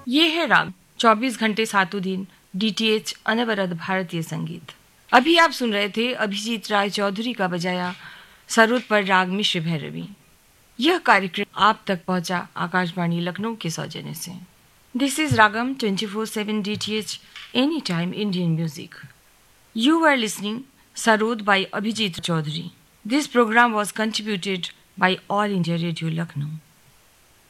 ये है राग 24 घंटे सातों दिन डीटीएच अनवरत भारतीय संगीत। अभी आप सुन रहे थे अभिजीत राय चौधरी का बजाया सरोद पर राग मिश्र भैरवी। यह कार्यक्रम आप तक पहुंचा आकाशवाणी लखनऊ के सौजन्य से। This is ragam 24/7 DTH any time Indian music. You are listening Sarod by Abhijit Chaudhary. This program was contributed by All India Radio Lucknow.